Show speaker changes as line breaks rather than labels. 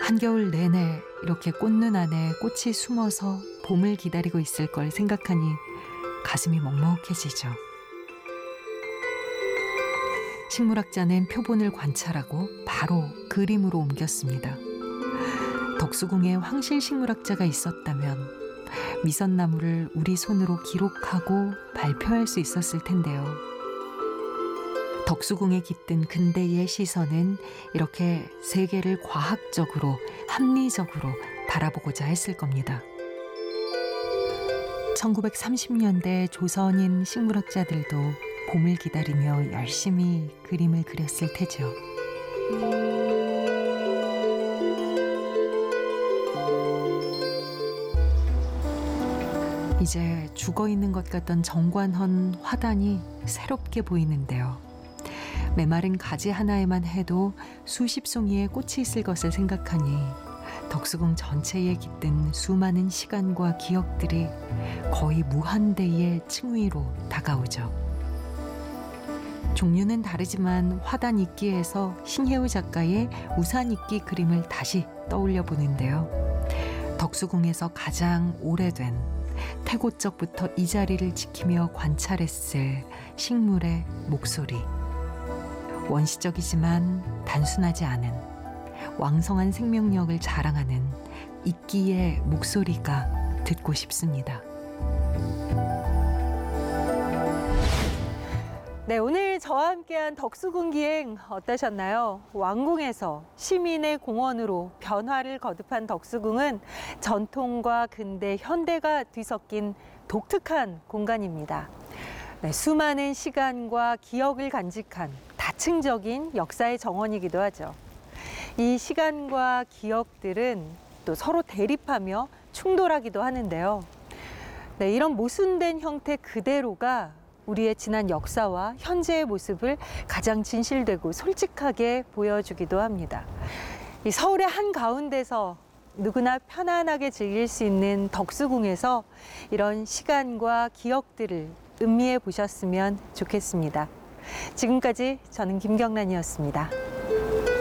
한겨울 내내 이렇게 꽃눈 안에 꽃이 숨어서 봄을 기다리고 있을 걸 생각하니 가슴이 먹먹해지죠. 식물학자는 표본을 관찰하고 바로 그림으로 옮겼습니다. 덕수궁에 황실식물학자가 있었다면 미선나무를 우리 손으로 기록하고 발표할 수 있었을 텐데요. 덕수궁에 깃든 근대의 시선은 이렇게 세계를 과학적으로, 합리적으로 바라보고자 했을 겁니다. 1930년대 조선인 식물학자들도 봄을 기다리며 열심히 그림을 그렸을 테죠. 이제 죽어있는 것 같던 정관헌 화단이 새롭게 보이는데요. 메마른 가지 하나에만 해도 수십 송이의 꽃이 있을 것을 생각하니 덕수궁 전체에 깃든 수많은 시간과 기억들이 거의 무한대의 층위로 다가오죠. 종류는 다르지만 화단 이끼에서 신혜우 작가의 우산 이끼 그림을 다시 떠올려 보는데요. 덕수궁에서 가장 오래된 태고적부터 이 자리를 지키며 관찰했을 식물의 목소리. 원시적이지만 단순하지 않은 왕성한 생명력을 자랑하는 이끼의 목소리가 듣고 싶습니다.
네, 오늘 저와 함께한 덕수궁 기행 어떠셨나요? 왕궁에서 시민의 공원으로 변화를 거듭한 덕수궁은 전통과 근대, 현대가 뒤섞인 독특한 공간입니다. 네, 수많은 시간과 기억을 간직한 다층적인 역사의 정원이기도 하죠. 이 시간과 기억들은 또 서로 대립하며 충돌하기도 하는데요. 네, 이런 모순된 형태 그대로가 우리의 지난 역사와 현재의 모습을 가장 진실되고 솔직하게 보여주기도 합니다. 이 서울의 한가운데서 누구나 편안하게 즐길 수 있는 덕수궁에서 이런 시간과 기억들을 음미해 보셨으면 좋겠습니다. 지금까지 저는 김경란이었습니다.